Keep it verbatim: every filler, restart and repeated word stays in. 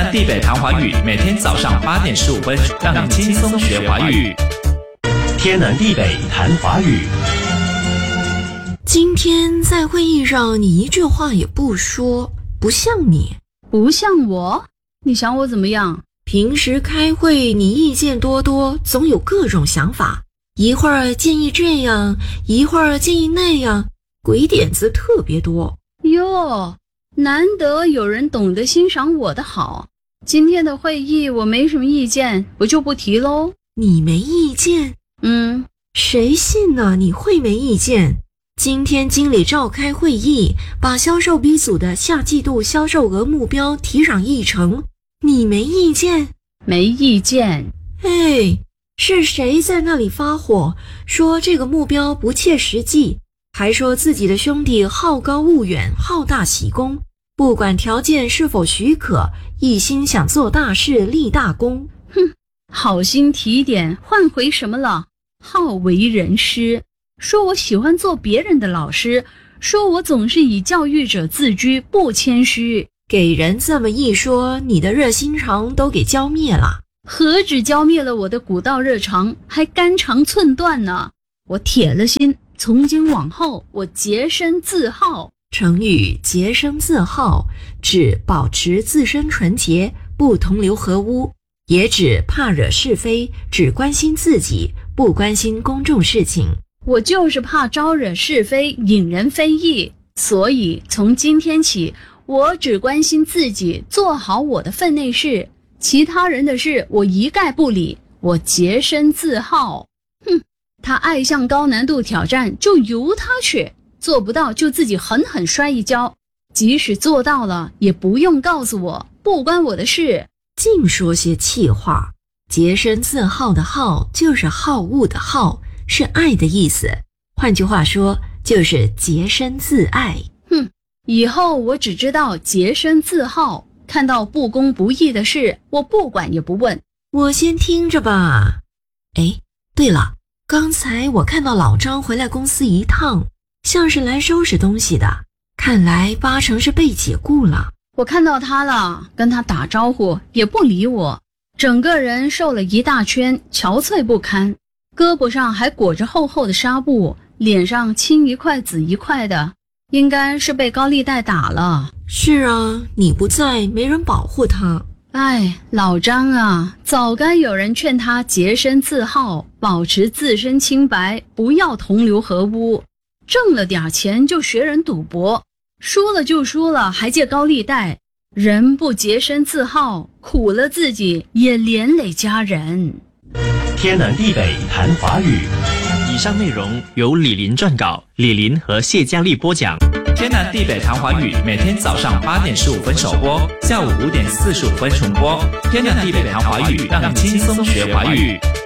南地北谈华语，每天早上八点十五分，让你轻松学华语。 天南地北谈华语。 今天在会议上，你一句话也不说，不像你。 不像我？你想我怎么样？ 平时开会你意见多多，总有各种想法，一会儿建议这样，一会儿建议那样，鬼点子特别多。 哟，难得有人懂得欣赏我的好。今天的会议我没什么意见，我就不提喽。 你没意见？ 嗯， 谁信呢？你会没意见？今天经理召开会议，把销售 B 组的下季度销售额目标提上议程，你没意见？ 没意见。 哎，是谁在那里发火，说这个目标不切实际，还说自己的兄弟好高骛远，好大喜功，不管条件是否许可，一心想做大事立大功。 哼，好心提点换回什么了？好为人师，说我喜欢做别人的老师，说我总是以教育者自居，不谦虚。 给人这么一说，你的热心肠都给浇灭了。 何止浇灭了我的古道热肠，还肝肠寸断呢。我铁了心，从今往后我洁身自好。 成语洁身自好指保持自身纯洁，不同流合污，也指怕惹是非，只关心自己，不关心公众事情。 我就是怕招惹是非，引人非议，所以从今天起，我只关心自己，做好我的分内事，其他人的事我一概不理，我洁身自好。哼，他爱向高难度挑战，就由他去，做不到就自己狠狠摔一跤，即使做到了，也不用告诉我，不关我的事。 净说些气话。洁身自好的好就是好恶的好，是爱的意思，换句话说就是洁身自爱。 哼，以后我只知道洁身自好，看到不公不义的事，我不管也不问。 我先听着吧。哎，对了，刚才我看到老张回来公司一趟，像是来收拾东西的，看来八成是被解雇了。 我看到他了，跟他打招呼也不理我，整个人瘦了一大圈，憔悴不堪，胳膊上还裹着厚厚的纱布，脸上青一块紫一块的，应该是被高利贷打了。 是啊，你不在，没人保护他。 哎，老张啊，早该有人劝他洁身自好，保持自身清白，不要同流合污。挣了点钱就学人赌博，输了就输了，还借高利贷。人不洁身自好，苦了自己，也连累家人。 天南地北谈华语。 以上内容由李林撰稿，李林和谢佳丽播讲。天南地北谈华语，每天早上八点十五分首播，下午五点四十五分重播。天南地北谈华语，让你轻松学华语。